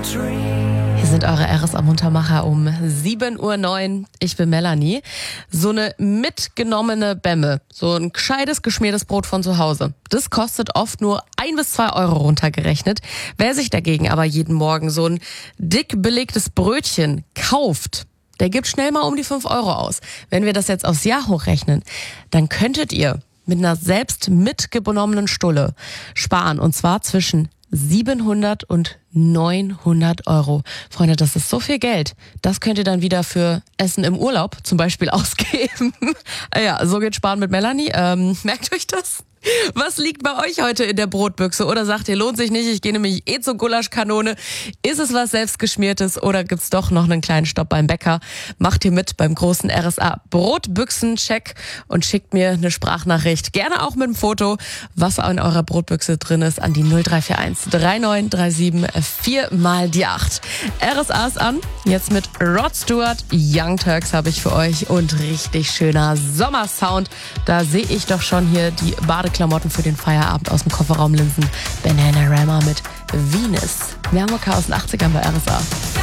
Hier sind eure RSA-Muntermacher um 7:09 Uhr. Ich bin Melanie. So eine mitgenommene Bämme, so ein gescheites geschmiertes Brot von zu Hause, das kostet oft nur 1 bis 2 Euro runtergerechnet. Wer sich dagegen aber jeden Morgen so ein dick belegtes Brötchen kauft, der gibt schnell mal um die 5 Euro aus. Wenn wir das jetzt aufs Jahr hochrechnen, dann könntet ihr mit einer selbst mitgenommenen Stulle sparen, und zwar zwischen 700 und 900 Euro. Freunde, das ist so viel Geld. Das könnt ihr dann wieder für Essen im Urlaub zum Beispiel ausgeben. Ja, so geht Sparen mit Melanie. Merkt euch das? Was liegt bei euch heute in der Brotbüchse? Oder sagt ihr, lohnt sich nicht, ich gehe nämlich zur Gulaschkanone. Ist es was Selbstgeschmiertes oder gibt's doch noch einen kleinen Stopp beim Bäcker? Macht ihr mit beim großen RSA Brotbüchsen-Check und schickt mir eine Sprachnachricht. Gerne auch mit einem Foto, was in eurer Brotbüchse drin ist, an die 0341 3937 4 mal die 8. RSA ist an. Jetzt mit Rod Stewart, Young Turks habe ich für euch und richtig schöner Sommersound. Da sehe ich doch schon hier die Badeklamotten für den Feierabend aus dem Kofferraum linsen. Bananarama mit Venus. Mehr Mucke aus den 80ern bei RSA.